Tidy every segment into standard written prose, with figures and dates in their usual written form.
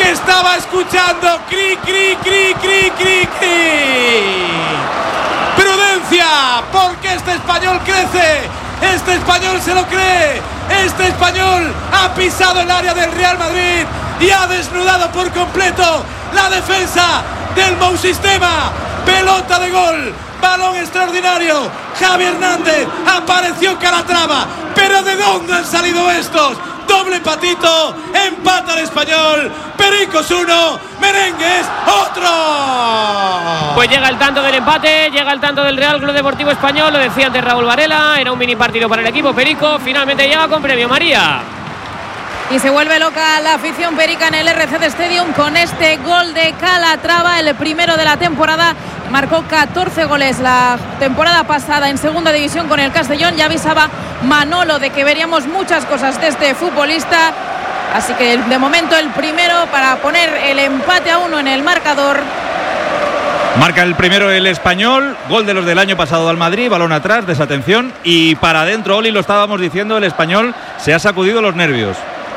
estaba escuchando cri, cri, cri, cri, cri, cri. Prudencia, porque este español crece, este español se lo cree, este español ha pisado el área del Real Madrid y ha desnudado por completo la defensa del Mou Sistema. Pelota de gol, balón extraordinario. Javi Hernández, apareció Calatrava, pero ¿de dónde han salido estos? Doble patito, empata el español. Pericos 1, Merengues otro. Pues llega el tanto del empate, llega el tanto del Real Club Deportivo Español. Lo decía antes Raúl Varela, era un mini partido para el equipo perico. Finalmente llega con premio, María. Y se vuelve loca la afición perica en el RCD Stadium con este gol de Calatrava, el primero de la temporada. Marcó 14 goles la temporada pasada en segunda división con el Castellón. Ya avisaba Manolo de que veríamos muchas cosas de este futbolista. Así que de momento el primero para poner el empate a 1 en el marcador. Marca el primero el español, gol de los del año pasado al Madrid, balón atrás, desatención y para adentro. Oli, lo estábamos diciendo, el español se ha sacudido los nervios.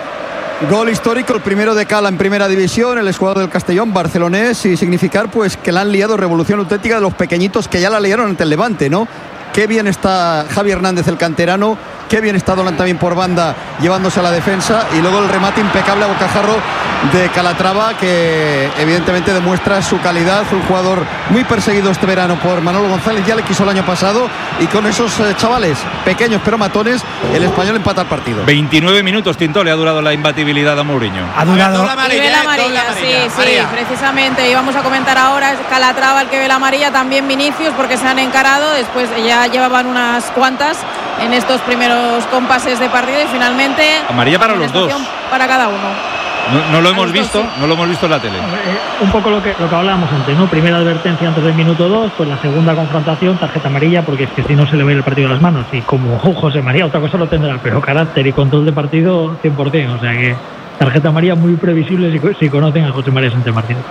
Gol histórico, el primero de Cala en primera división, el exjugador del Castellón, barcelonés, y significar pues que la han liado, revolución auténtica de los pequeñitos que ya la liaron ante el Levante, ¿no? Qué bien está Javi Hernández, el canterano, qué bien está Dolan también por banda llevándose a la defensa, y luego el remate impecable a bocajarro de Calatrava, que evidentemente demuestra su calidad. Un jugador muy perseguido este verano por Manolo González, ya le quiso el año pasado, y con esos chavales pequeños pero matones, el español empata el partido. 29 minutos, Tinto, le ha durado la imbatibilidad a Mourinho. Ha durado la amarilla, sí, precisamente íbamos a comentar ahora, es Calatrava el que ve la amarilla, también Vinicius, porque se han encarado, después ya llevaban unas cuantas en estos primeros compases de partido y finalmente amarilla para los dos, para cada uno. No lo hemos visto, sí. No lo hemos visto en la tele. Un poco lo que hablábamos antes, ¿no? Primera advertencia antes del minuto 2, pues la segunda confrontación, tarjeta amarilla, porque es que si no se le va a ir el partido a las manos. Y como José María, otra cosa lo tendrá, pero carácter y control de partido 100%. O sea que tarjeta amarilla muy previsible si conocen a José María Sánchez Martínez.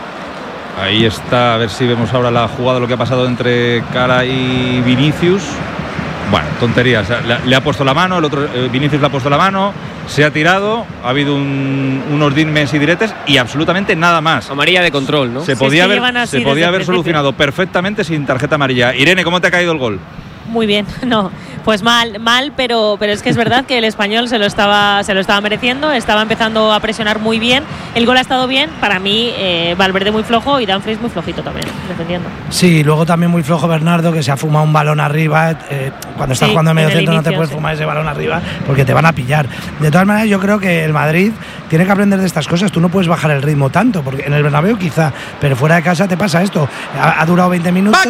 Ahí está, a ver si vemos ahora la jugada, lo que ha pasado entre Cara y Vinicius. Bueno, tonterías, le ha puesto la mano, el otro Vinicius le ha puesto la mano, se ha tirado, ha habido unos dimes y diretes y absolutamente nada más. Amarilla de control, ¿no? Se podía haber solucionado perfectamente sin tarjeta amarilla. Irene, ¿cómo te ha caído el gol? Muy bien, no, pues mal, pero es que es verdad que el español se lo estaba mereciendo, estaba empezando a presionar muy bien, el gol ha estado bien, para mí Valverde muy flojo y Dumfries muy flojito también, defendiendo. Sí, luego también muy flojo Bernardo, que se ha fumado un balón arriba, cuando estás jugando en medio centro no te puedes fumar ese balón arriba porque te van a pillar. De todas maneras, yo creo que el Madrid tiene que aprender de estas cosas, tú no puedes bajar el ritmo tanto, porque en el Bernabéu quizá, pero fuera de casa te pasa esto, ha durado 20 minutos.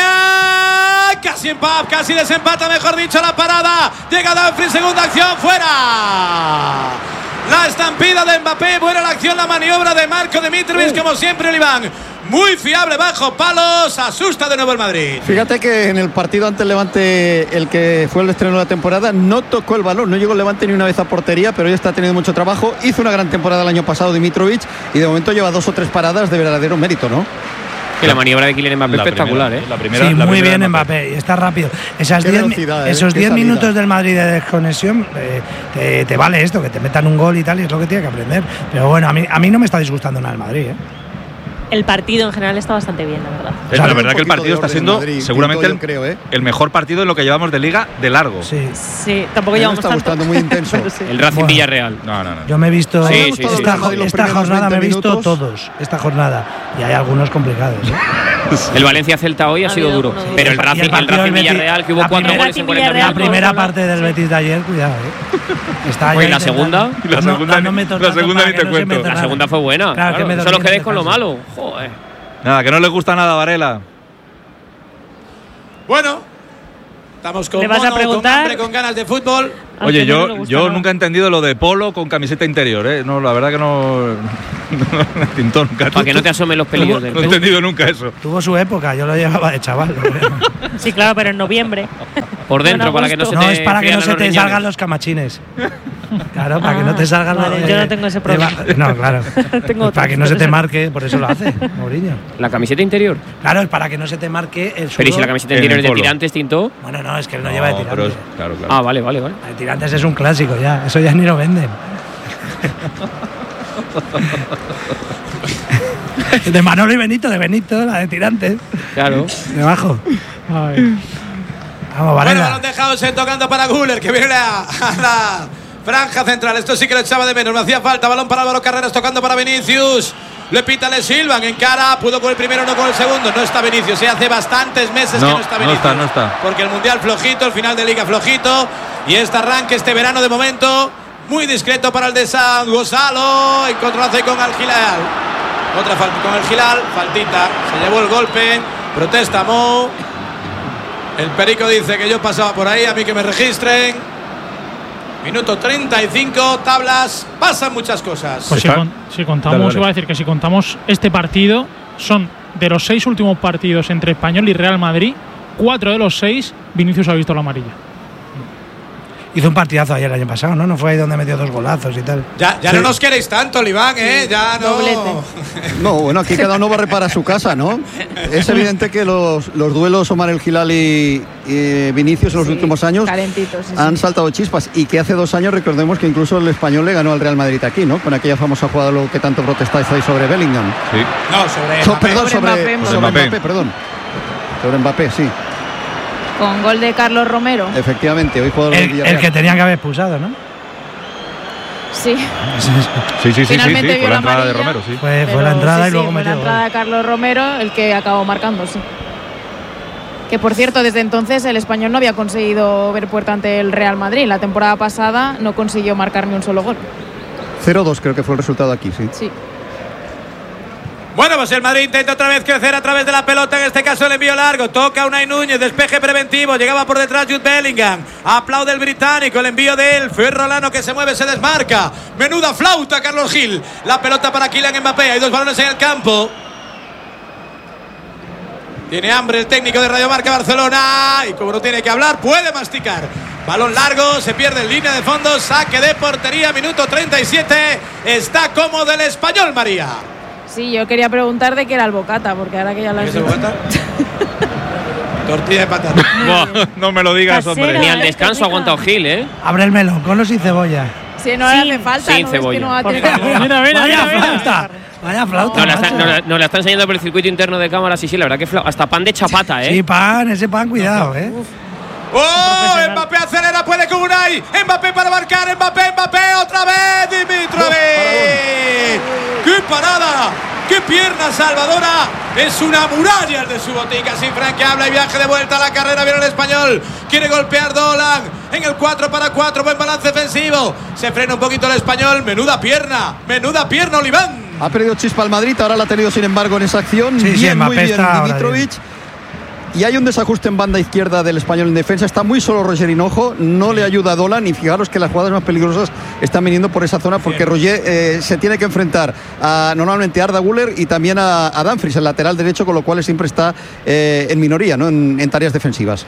Casi desempata, mejor dicho, la parada. Llega Dumfries, segunda acción, fuera. La estampida de Mbappé, buena la acción, la maniobra de Marco Dimitrovic, como siempre el Iván. Muy fiable, bajo palos, asusta de nuevo el Madrid. Fíjate que en el partido ante el Levante, el que fue el estreno de la temporada, no tocó el balón, no llegó el Levante ni una vez a portería, pero hoy está teniendo mucho trabajo. Hizo una gran temporada el año pasado Dimitrovic y de momento lleva 2 o 3 paradas de verdadero mérito, ¿no? Que la maniobra de Kylian Mbappé espectacular, sí, muy bien Mbappé, y está rápido. Esos 10 minutos del Madrid de desconexión te vale esto, que te metan un gol y tal, y es lo que tiene que aprender. Pero bueno, a mí no me está disgustando nada el Madrid, El partido en general está bastante bien, la verdad. O sea, la verdad que el partido está siendo Madrid, seguramente el mejor partido en lo que llevamos de Liga de largo. Sí, tampoco llevamos tanto. Está gustando muy intenso. Sí. El Racing Villarreal. No. Yo me he visto esta jornada, me he visto todos esta jornada y hay algunos complicados. El Valencia Celta hoy ha sido duro, pero el Racing Villarreal, que hubo 4 goles en 40 minutos. La primera parte del Betis de ayer, cuidado. Oye, la segunda ni te cuento. La segunda fue buena. Claro, solo quedéis con lo malo. Joder. Nada, que no le gusta nada, Varela. Bueno, estamos con ¿Le vas a preguntar? con hambre, con ganas de fútbol. Oye, yo nunca he entendido lo de polo con camiseta interior, ¿eh? No, la verdad que no Tintón, nunca. Para que no te asomen los pelillos del No he entendido nunca eso. Tuvo su época, yo lo llevaba de chaval. Sí, claro, pero en noviembre. Por dentro, para que no se te... No, es para que no se te salgan los camachines. Claro, para que no te salgan los... Yo no tengo ese problema. No, claro. Para que no se te marque, por eso lo hace Mourinho. ¿La camiseta interior? Claro, es para que no se te marque el sudor. Pero ¿y si la camiseta interior es de tirantes, Tinto? Bueno, no, es que él no lleva de tirantes. Claro. Ah, vale. El tirantes es un clásico ya, eso ya ni lo venden. De Manolo y Benito, la de tirantes. Claro. Debajo. Vamos, Bueno, Varela. balón dejado tocando para Güler, que viene a la franja central. Esto sí que lo echaba de menos, me hacía falta. Balón para Álvaro Carreras, tocando para Vinicius. Le pita, le silban en cara. Pudo con el primero, no con el segundo. No está Vinicius, hace bastantes meses que no está Vinicius. No está. Porque el Mundial flojito, el final de Liga flojito. Y este arranque, este verano de momento, muy discreto para el de San Gonzalo. Encontronazo con el Gilal. Otra falta con el Gilal, faltita. Se llevó el golpe, protesta Mo. El Perico dice que yo pasaba por ahí, a mí que me registren. Minuto 35, tablas, pasan muchas cosas. Pues si contamos, iba a decir que si contamos este partido, son de los 6 últimos partidos entre Español y Real Madrid, 4 de los 6 Vinicius ha visto la amarilla. Hizo un partidazo ayer el año pasado, ¿no? No fue ahí donde metió 2 golazos y tal. Ya sí. No nos queréis tanto, Oliván, ¿eh? Ya no. No, bueno, aquí cada uno barre para su casa, ¿no? Es evidente que los duelos Omar El Gilal y Vinicius en los últimos años han saltado chispas. Y que hace 2 años, recordemos que incluso el Español le ganó al Real Madrid aquí, ¿no? Con aquella famosa jugada lo que tanto protestáis ahí sobre Bellingham. Sí. No, sobre Mbappé, perdón. Sobre Mbappé, sí. Con gol de Carlos Romero. Efectivamente, hoy jugador del Villarreal. El que tenían que haber expulsado, ¿no? Sí. Sí. Finalmente Fue la entrada de Romero, sí. Fue la entrada y luego fue metió. la entrada de Carlos Romero el que acabó marcando, sí. Que por cierto, desde entonces el Español no había conseguido ver puerta ante el Real Madrid. La temporada pasada no consiguió marcar ni un solo gol. 0-2 creo que fue el resultado aquí, sí. Sí. Bueno, pues el Madrid intenta otra vez crecer a través de la pelota, en este caso el envío largo, toca Unai Núñez, despeje preventivo, llegaba por detrás Jude Bellingham, aplaude el británico, el envío de él, Ferrolano que se mueve, se desmarca, menuda flauta Carlos Gil, la pelota para Kylian Mbappé, hay 2 balones en el campo. Tiene hambre el técnico de Radio Marca Barcelona y como no tiene que hablar, puede masticar. Balón largo, se pierde en línea de fondo, saque de portería, minuto 37, está cómodo el Español, María. Sí, yo quería preguntar de qué era el bocata, porque ahora que ya lo has dicho. Tortilla de patata. No me lo digas, hombre. Ni al descanso ha aguantado Gil, ¿eh? Abre el melón, con o sin cebolla. Sí, no le hace falta. Sin cebolla. Mira. Vaya flauta. Nos la está enseñando por el circuito interno de cámaras. Sí, la verdad que hasta pan de chapata, ¿eh? Sí, ese pan, cuidado, ¿eh? ¡Oh! Mbappé acelera, puede con Unai. Mbappé para marcar, Mbappé, otra vez, Dimitrovic. ¡Qué parada! ¡Qué pierna salvadora! Es una muralla el de su botica, sin franqueable y viaje de vuelta a la carrera. Viene el Español, quiere golpear Dolan en el 4-4, buen balance defensivo. Se frena un poquito el Español, menuda pierna, Oliván. Ha perdido chispa el Madrid, ahora la ha tenido sin embargo en esa acción. Muy bien Dimitrovic. Y hay un desajuste en banda izquierda del Español en defensa. Está muy solo Roger Hinojo, no le ayuda a Dolan. Y fijaros que las jugadas más peligrosas están viniendo por esa zona porque Roger se tiene que enfrentar normalmente a Arda Güler y también a Dumfries, el lateral derecho, con lo cual siempre está en minoría, ¿no? en tareas defensivas.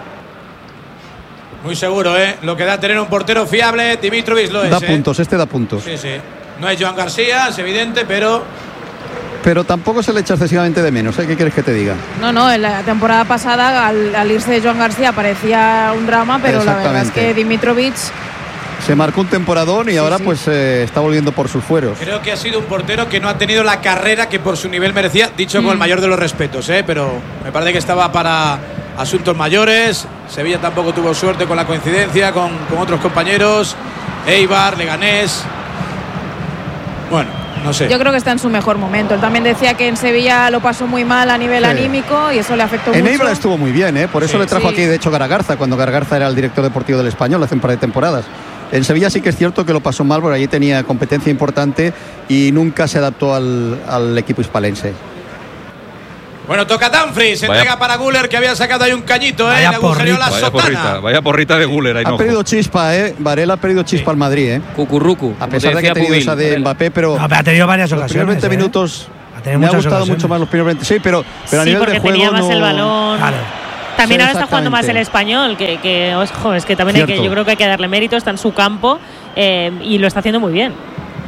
Muy seguro, lo que da tener un portero fiable. Dimitrovic lo es. Da puntos, da puntos. Sí. No es Joan García, es evidente, pero tampoco se le echa excesivamente de menos, ¿Qué quieres que te diga? No, en la temporada pasada al irse de Joan García parecía un drama, pero la verdad es que Dimitrovic se marcó un temporadón y ahora pues está volviendo por sus fueros. Creo que ha sido un portero que no ha tenido la carrera que por su nivel merecía, dicho con el mayor de los respetos, pero me parece que estaba para asuntos mayores. Sevilla tampoco tuvo suerte con la coincidencia con otros compañeros, Eibar, Leganés. Bueno, no sé. Yo creo que está en su mejor momento. Él también decía que en Sevilla lo pasó muy mal a nivel anímico y eso le afectó mucho. En Eibar estuvo muy bien, por eso le trajo aquí de hecho Garagarza, cuando Garagarza era el director deportivo del Español hace un par de temporadas. En Sevilla sí que es cierto que lo pasó mal, porque allí tenía competencia importante y nunca se adaptó al equipo hispalense. Bueno, toca Dumfries, entrega para Güler, que había sacado ahí un cañito, le agujereó la sotana. Vaya porrita de Güler. Ha perdido chispa, Varela ha perdido chispa al Madrid, Cucurrucu. A pesar de que ha tenido esa de Mbappé, pero ha tenido varias ocasiones. Los primeros 20 minutos me ha gustado mucho más los primeros 20. Sí, pero a nivel de juego tenía más el balón. Claro. También ahora está jugando más el Español, es que también yo creo que hay que darle mérito, está en su campo y lo está haciendo muy bien.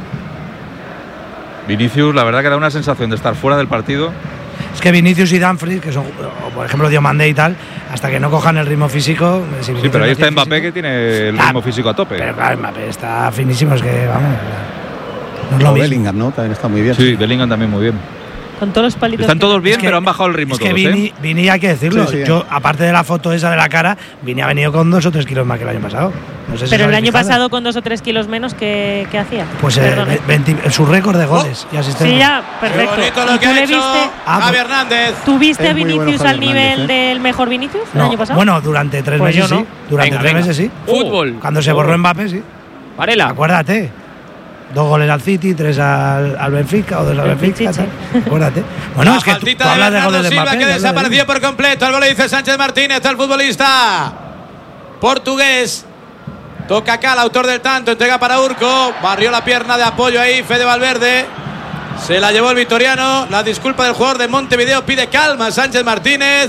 Vinicius, la verdad que da una sensación de estar fuera del partido. Es que Vinicius y Dumfries, que son, por ejemplo, Diomandé y tal, hasta que no cojan el ritmo físico. Sí, pero ahí está Mbappé, que tiene el ritmo físico a tope. Pero claro, Mbappé está finísimo, es que vamos. No es lo mismo. Bellingham, ¿no? También está muy bien. Sí, Bellingham también muy bien. Con todos los palitos. Están todos bien, pero han bajado el ritmo es que todos. Vini, hay que decirlo. Sí. Yo, aparte de la foto esa de la cara, Vini ha venido con 2 o 3 kilos más que el año pasado. No sé si pero el año fijado. pasado con 2 o 3 kilos menos, ¿qué hacía? Pues su récord de goles y asistencias. Sí, ya, perfecto. Qué bonito lo ¿Y que tú ha le hecho viste? Javi Hernández. ¿Tú viste a Es muy bueno Vinicius Javi al nivel Hernández, del mejor Vinicius el No, año pasado? bueno, durante 3 Pues meses yo no. sí. Durante 3 meses sí. Fútbol. Cuando se borró Mbappé, sí. Varela. Acuérdate. 2 goles al City, 3 al Benfica o 2 al El Benfica. Pichichi. Acuérdate. Bueno, La es que tú faltita de hablas de Bernardo goles de Silva, Mbappé. que hablas de desapareció por completo. Al le dice Sánchez Martínez, el futbolista portugués. Toca acá el autor del tanto, entrega para Urco. Barrió la pierna de apoyo ahí Fede Valverde. Se la llevó el vitoriano. La disculpa del jugador de Montevideo, pide calma Sánchez Martínez.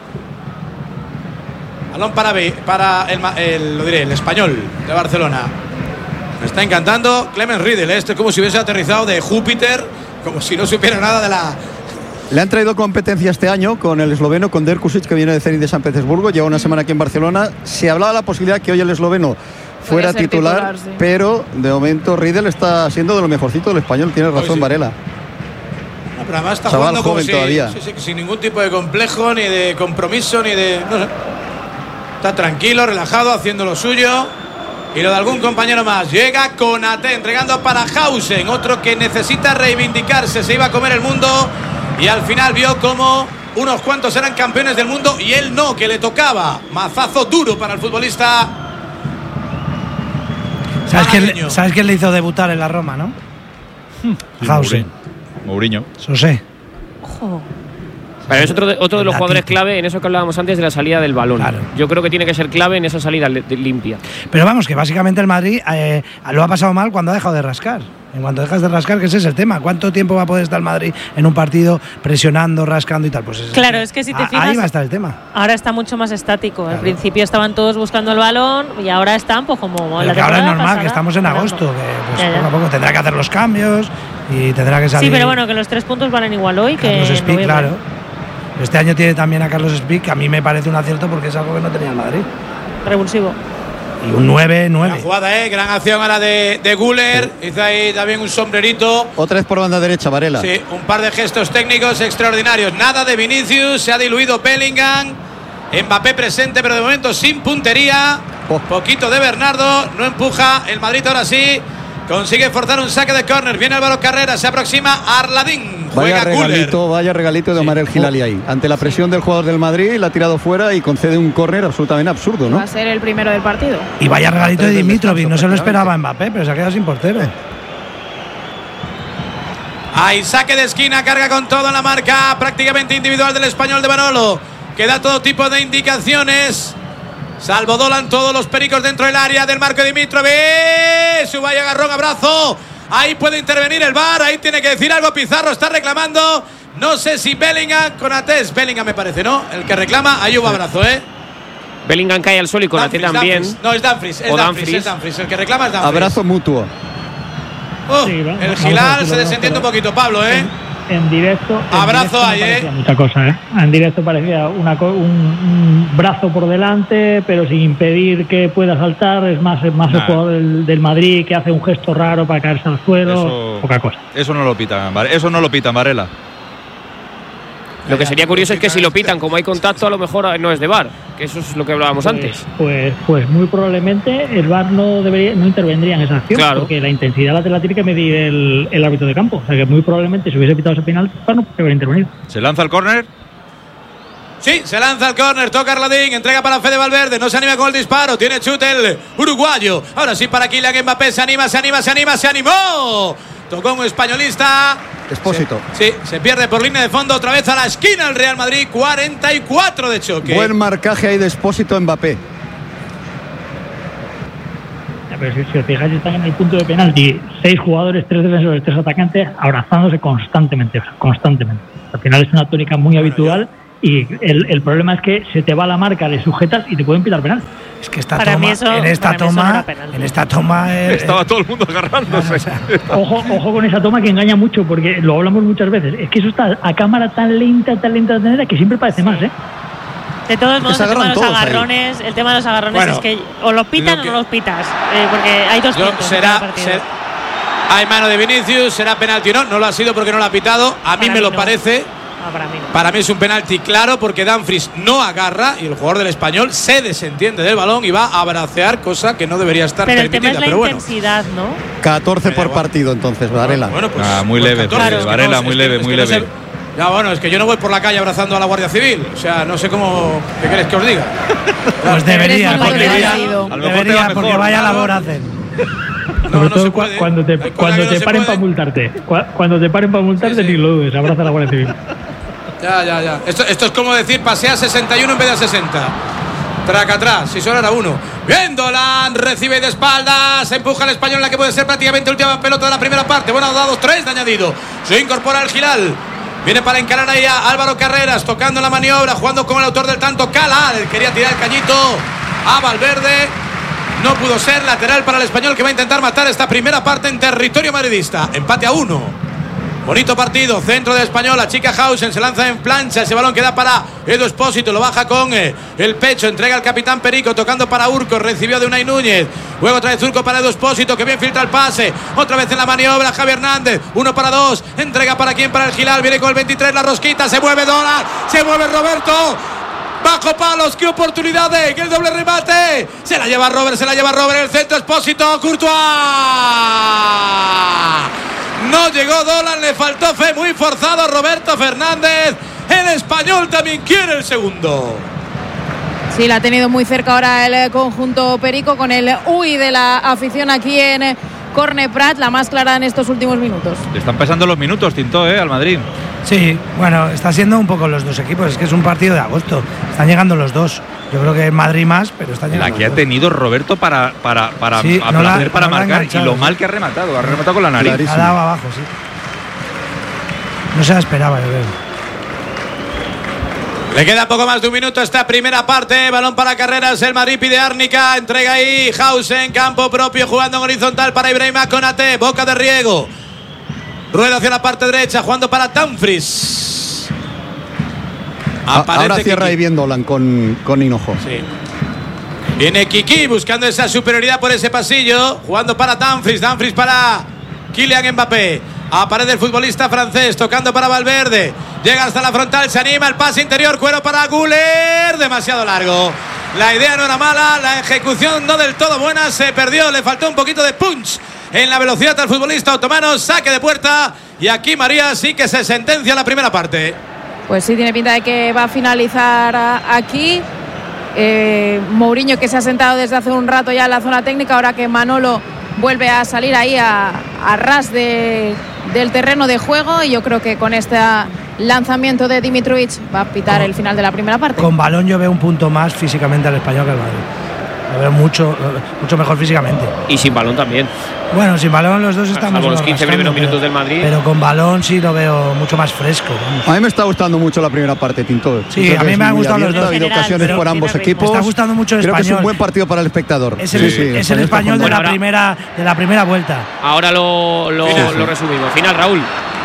Balón para el español de Barcelona. Me está encantando Clemens Riedel. Esto es como si hubiese aterrizado de Júpiter, como si no supiera nada de la... Le han traído competencia este año con el esloveno, con Derkusic, que viene de Zenit de San Petersburgo. Lleva una semana aquí en Barcelona. Se hablaba de la posibilidad que hoy el esloveno fuera ser titular, sí. pero de momento Riedel está siendo de lo mejorcito del español. Tiene razón, sí. Varela. No, pero además está Chaval jugando como joven todavía. sin ningún tipo de complejo, ni de compromiso, ni de... No sé. Está tranquilo, relajado, haciendo lo suyo. Y lo de algún compañero más. Llega Konaté entregando para Hausen, otro que necesita reivindicarse. Se iba a comer el mundo y al final vio como unos cuantos eran campeones del mundo y él no, que le tocaba. Mazazo duro para el futbolista. ¿Sabes quién le hizo debutar en la Roma, no? Hausen. Mourinho. Sosé. Ojo. Pero es otro de los La jugadores Titi. clave en eso que hablábamos antes de la salida del balón. Claro. Yo creo que tiene que ser clave en esa salida limpia. Pero vamos, que básicamente el Madrid lo ha pasado mal cuando ha dejado de rascar. En cuanto dejas de rascar, que ese es el tema. ¿Cuánto tiempo va a poder estar el Madrid en un partido presionando, rascando y tal? Pues Claro, es que si te fijas, ahí va a estar el tema. ahora está mucho más estático. Claro. Al principio estaban todos buscando el balón y ahora están pues como Pero la que ahora es temporada normal, pasada, que estamos en esperando. agosto, que pues, Ya, ya. poco a poco tendrá que hacer los cambios y tendrá que salir. Sí, pero bueno, que los 3 puntos valen igual hoy que Carlos en Spic, noviembre. claro. Este año tiene también a Carlos Spic, que a mí me parece un acierto porque es algo que no tenía el Madrid. Revulsivo. Y un 9-9. Gran jugada, gran acción ahora de Güler. Hizo ahí también un sombrerito. Otra vez por banda derecha, Varela. Sí, un par de gestos técnicos extraordinarios. Nada de Vinicius, se ha diluido Bellingham. Mbappé presente, pero de momento sin puntería. Poquito de Bernardo, no empuja. El Madrid ahora sí consigue forzar un saque de córner. Viene Álvaro Carrera, se aproxima Arladín. Juega Güler. Vaya regalito de Omar El Hilali ahí. Ante la presión del jugador del Madrid, la ha tirado fuera y concede un córner absolutamente absurdo, ¿no? Va a ser el primero del partido. Y vaya regalito de Antes del Dimitrovic, descanso, no se lo prácticamente. esperaba Mbappé, pero se ha quedado sin portero. Hay saque de esquina, carga con todo en la marca prácticamente individual del español de Manolo, que da todo tipo de indicaciones. Salvodolan todos los pericos dentro del área del Marco Dimitrovic. Su vaya agarrón, abrazo. Ahí puede intervenir el VAR, ahí tiene que decir algo Pizarro, está reclamando. No sé si Bellingham, Konaté, es Bellingham me parece, ¿no? El que reclama, ahí hubo abrazo, ¿eh? Bellingham cae al suelo y Konaté también. No, es Dumfries, O es Dumfries. El que reclama es Dumfries. Abrazo mutuo. Sí, El vamos a Gilal decirlo, se desentiende un poquito, Pablo, ¿eh? En directo. Abrazo ahí, parecía mucha cosa, ¿eh? En directo parecía un brazo por delante, pero sin impedir que pueda saltar. Es más el jugador del Madrid que hace un gesto raro para caerse al suelo. Poca cosa. Eso no lo pitan, Varela. Lo que sería curioso es que si lo pitan, como hay contacto, a lo mejor no es de VAR, que eso es lo que hablábamos antes. Pues muy probablemente el VAR no intervendría en esa acción, Claro. porque la intensidad la tiene que medir el árbitro de campo. O sea que muy probablemente si hubiese pitado ese penalti, el VAR no podría haber intervenido. ¿Se lanza el córner? Sí, se lanza el córner, toca Arladín, entrega para Fede Valverde, no se anima con el disparo, tiene chute el uruguayo. Ahora sí para Kylian Mbappé, se animó. Tocó un españolista. Expósito. Sí, se pierde por línea de fondo, otra vez a la esquina el Real Madrid, 44 de choque. Buen marcaje ahí de Expósito Mbappé. Pero si os fijáis, están en el punto de penalti 6 jugadores, 3 defensores, 3 atacantes, abrazándose constantemente. Al final es una tónica muy habitual. Y el problema es que se te va la marca, le sujetas y te pueden pitar penal. Es que esta Para toma, mí eso- en esta para mí eso no toma, era penalti. en esta toma Estaba todo el mundo agarrándose. Ojo con esa toma que engaña mucho, porque lo hablamos muchas veces. Es que eso está a cámara tan lenta que siempre parece más, ¿eh? De todos modos, se el tema de agarran los todos ahí. agarrones, Bueno, es que o los pitan lo que- o no los pitas, porque hay dos Yo, puntos en cada partido. Hay mano de Vinicius, será penalti o no. No lo ha sido porque no lo ha pitado. A mí me lo parece. Para mí es un penalti claro porque Dumfries no agarra y el jugador del Español se desentiende del balón y va a abracear, cosa que no debería estar permitida. Pero el tema es la intensidad, ¿no? 14 por partido entonces, Varela. Bueno, pues, muy leve, 14, Varela, muy leve, muy leve. Ya, bueno, es que yo no voy por la calle abrazando a la Guardia Civil. O sea, no sé cómo. ¿Qué queréis que os diga? Pues debería, porque vaya labor hacen. Sobre todo cuando te paren para multarte. Cuando te paren para multarte, ni lo dudes, abraza a la Guardia Civil. Ya. Esto es como decir, pasea 61 en vez de a 60. Traca atrás, si solo era uno. Bien, Dolan recibe de espaldas, empuja al Español en la que puede ser prácticamente última pelota de la primera parte. Bueno, ha dado 3 de añadido. Se incorpora el Gilal. Viene para encarar ahí a Álvaro Carreras, tocando la maniobra, jugando con el autor del tanto, Cala. Quería tirar el cañito a Valverde. No pudo ser, lateral para el Español que va a intentar matar esta primera parte en territorio madridista. Empate a 1. Bonito partido, centro de Español, achica Hausen, se lanza en plancha, ese balón que da para Edu Espósito, lo baja con el pecho, entrega al capitán Perico, tocando para Urco, recibió de Unai Núñez, luego trae Urco para Edu Espósito, que bien filtra el pase, otra vez en la maniobra, Javi Hernández, 1 para 2, entrega para quién, para el Gilal, viene con el 23, la rosquita, se mueve Dolan, se mueve Roberto, bajo palos, qué oportunidad de el doble remate, se la lleva Robert, el centro Espósito, Courtois. No llegó Dolan, le faltó fe, muy forzado Roberto Fernández. El Español también quiere el segundo. Sí, la ha tenido muy cerca ahora el conjunto Perico con el UI de la afición aquí en Corne Prat, la más clara en estos últimos minutos. Le están pasando los minutos, Tintó, al Madrid. Sí, bueno, está siendo un poco los dos equipos, es que es un partido de agosto, están llegando los dos. Yo creo que en Madrid más, pero está llegando. La que ha tenido Roberto para sí, para marcar y lo mal que ha rematado con la nariz. Ha dado abajo, sí. No se la esperaba, yo creo. Le queda poco más de un minuto esta primera parte. Balón para Carreras, el Madrid pide Árnica. Entrega ahí Hausen, campo propio, jugando en horizontal para Ibrahima Konate. Boca de Riego. Rueda hacia la parte derecha, jugando para Dumfries. Ahora cierra ahí bien Dolan con Hinojo. Sí. Viene Kiki buscando esa superioridad por ese pasillo, jugando para Dumfries para Kylian Mbappé. Aparece el futbolista francés, tocando para Valverde. Llega hasta la frontal, se anima, el pase interior, cuero para Güler. Demasiado largo. La idea no era mala, la ejecución no del todo buena, se perdió, le faltó un poquito de punch en la velocidad al futbolista otomano. Saque de puerta y aquí María sí que se sentencia la primera parte. Pues sí, tiene pinta de que va a finalizar aquí. Mourinho, que se ha sentado desde hace un rato ya en la zona técnica, ahora que Manolo vuelve a salir ahí a ras del terreno de juego, y yo creo que con este lanzamiento de Dimitrovic va a pitar el final de la primera parte. Con balón yo veo un punto más físicamente al Español que al Madrid. Lo veo mucho mejor físicamente. Y sin balón también. Bueno, sin balón los dos estamos los 15 primeros minutos del Madrid. Pero con balón sí lo veo mucho más fresco. Vamos. A mí me está gustando mucho la primera parte, Tinto. Sí, a mí me han gustado los dos. Ha habido ocasiones por ambos equipos. Me está gustando mucho el Español. Creo que es un buen partido para el espectador. Es el Español de la primera vuelta. Ahora lo resumimos. Final, Raúl.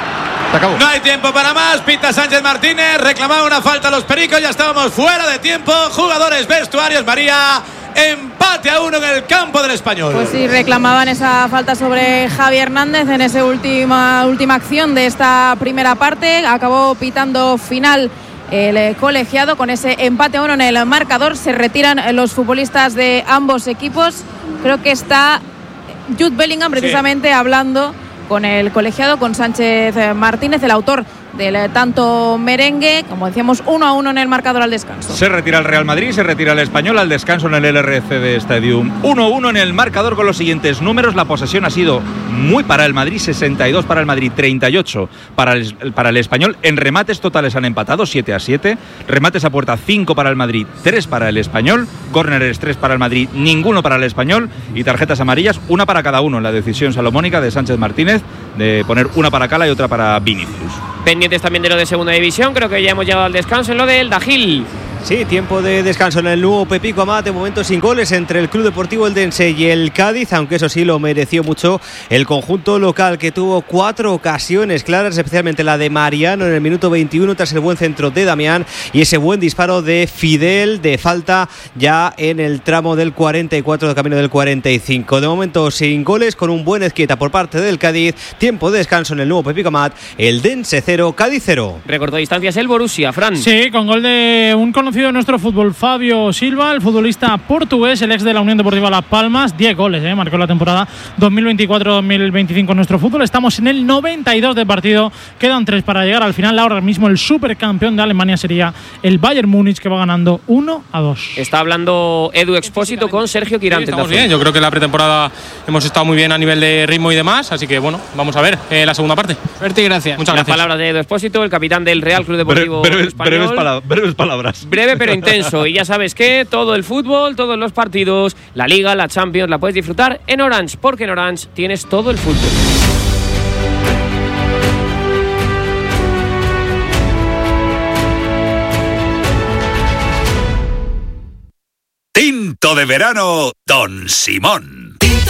No hay tiempo para más. Pita Sánchez Martínez. Reclamaba una falta a los Pericos. Ya estábamos fuera de tiempo. Jugadores, vestuarios, María. Empate a 1 en el campo del Español. Pues sí, reclamaban esa falta sobre Javi Hernández en esa última acción de esta primera parte. Acabó pitando final el colegiado con ese empate a 1 en el marcador. Se retiran los futbolistas de ambos equipos. Creo que está Jude Bellingham precisamente hablando con el colegiado, con Sánchez Martínez, el autor del tanto merengue. Como decíamos, 1-1 en el marcador al descanso. Se retira el Real Madrid, se retira el Español al descanso en el LRCD Stadium. 1-1 en el marcador con los siguientes números. La posesión ha sido muy para el Madrid, 62 para el Madrid, 38 para el Español. En remates totales han empatado 7-7. Remates a puerta 5 para el Madrid, 3 para el Español. Córneres 3 para el Madrid, ninguno para el Español. Y tarjetas amarillas, una para cada uno en la decisión salomónica de Sánchez Martínez de poner una para Cala y otra para Vinicius. Pendientes también de lo de segunda división. Creo que ya hemos llegado al descanso en lo del Dajil. Sí, tiempo de descanso en el nuevo Pepico Amat, de momento sin goles entre el Club Deportivo Eldense y el Cádiz, aunque eso sí lo mereció mucho el conjunto local, que tuvo 4 ocasiones claras, especialmente la de Mariano en el minuto 21 tras el buen centro de Damián y ese buen disparo de Fidel de falta ya en el tramo del 44 de camino del 45. De momento sin goles, con un buen Ezquieta por parte del Cádiz. Tiempo de descanso en el nuevo Pepico Amat, Eldense 0, Cádiz 0. Recortó distancias el Borussia, Fran. Sí, con gol de un conocido de nuestro fútbol, Fabio Silva, el futbolista portugués, el ex de la Unión Deportiva Las Palmas. 10 goles, marcó la temporada 2024-2025 en nuestro fútbol. Estamos en el 92 de partido, quedan 3 para llegar al final. Ahora mismo el supercampeón de Alemania sería el Bayern Múnich, que va ganando 1-2. Está hablando Edu Expósito con Sergio Quirante. Sí, estamos bien, yo creo que la pretemporada hemos estado muy bien a nivel de ritmo y demás, así que bueno, vamos a ver la segunda parte. Suerte y gracias. Muchas gracias. Las palabras de Edu Expósito, el capitán del Real Club Deportivo Español. Breves palabras. Breve pero intenso. Y ya sabes que todo el fútbol, todos los partidos, la Liga, la Champions, la puedes disfrutar en Orange, porque en Orange tienes todo el fútbol. Tinto de verano, Don Simón.